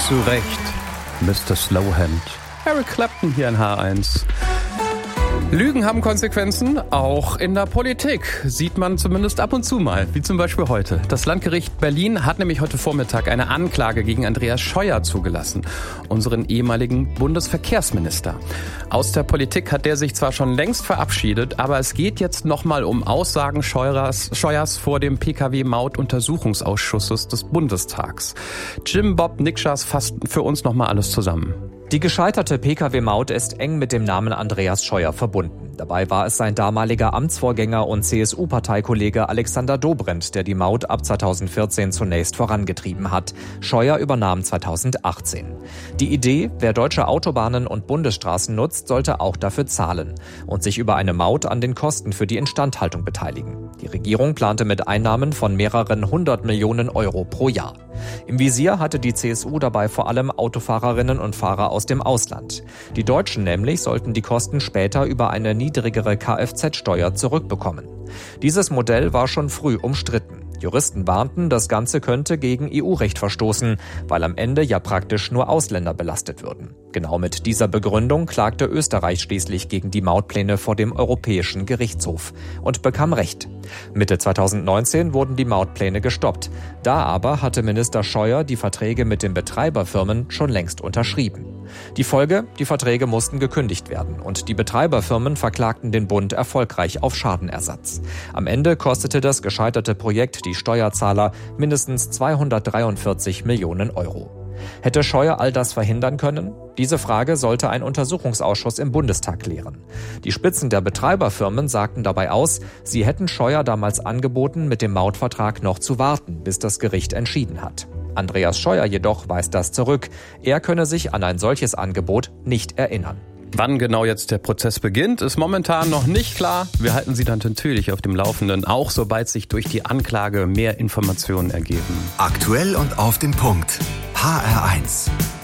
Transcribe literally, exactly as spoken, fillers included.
Zu Recht, Mister Slowhand. Eric Clapton hier in H eins. Lügen haben Konsequenzen, auch in der Politik. Sieht man zumindest ab und zu mal, wie zum Beispiel heute. Das Landgericht Berlin hat nämlich heute Vormittag eine Anklage gegen Andreas Scheuer zugelassen, unseren ehemaligen Bundesverkehrsminister. Aus der Politik hat der sich zwar schon längst verabschiedet, aber es geht jetzt nochmal um Aussagen Scheuers, Scheuers vor dem P K W-Maut-Untersuchungsausschusses des Bundestags. Jim Bob Nikschas fasst für uns nochmal alles zusammen. Die gescheiterte P K W-Maut ist eng mit dem Namen Andreas Scheuer verbunden. Dabei war es sein damaliger Amtsvorgänger und C S U-Parteikollege Alexander Dobrindt, der die Maut ab zweitausendvierzehn zunächst vorangetrieben hat. Scheuer übernahm zweitausendachtzehn. Die Idee, wer deutsche Autobahnen und Bundesstraßen nutzt, sollte auch dafür zahlen und sich über eine Maut an den Kosten für die Instandhaltung beteiligen. Die Regierung plante mit Einnahmen von mehreren hundert Millionen Euro pro Jahr. Im Visier hatte die C S U dabei vor allem Autofahrerinnen und Fahrer aus dem Ausland. Die Deutschen nämlich sollten die Kosten später über eine niedrigere Kfz-Steuer zurückbekommen. Dieses Modell war schon früh umstritten. Juristen warnten, das Ganze könnte gegen E U-Recht verstoßen, weil am Ende ja praktisch nur Ausländer belastet würden. Genau mit dieser Begründung klagte Österreich schließlich gegen die Mautpläne vor dem Europäischen Gerichtshof und bekam Recht. Mitte zweitausendneunzehn wurden die Mautpläne gestoppt. Da aber hatte Minister Scheuer die Verträge mit den Betreiberfirmen schon längst unterschrieben. Die Folge? Die Verträge mussten gekündigt werden und die Betreiberfirmen verklagten den Bund erfolgreich auf Schadenersatz. Am Ende kostete das gescheiterte Projekt die Steuerzahler mindestens zweihundertdreiundvierzig Millionen Euro. Hätte Scheuer all das verhindern können? Diese Frage sollte ein Untersuchungsausschuss im Bundestag klären. Die Spitzen der Betreiberfirmen sagten dabei aus, sie hätten Scheuer damals angeboten, mit dem Mautvertrag noch zu warten, bis das Gericht entschieden hat. Andreas Scheuer jedoch weist das zurück. Er könne sich an ein solches Angebot nicht erinnern. Wann genau jetzt der Prozess beginnt, ist momentan noch nicht klar. Wir halten Sie dann natürlich auf dem Laufenden, auch sobald sich durch die Anklage mehr Informationen ergeben. Aktuell und auf den Punkt. H R eins.